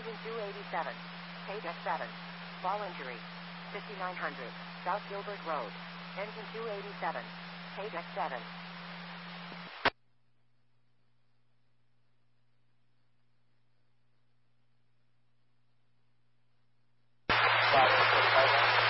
Engine 287. Page X7. Fall injury. 5900. South Gilbert Road. Engine 287. Page X7. Stop.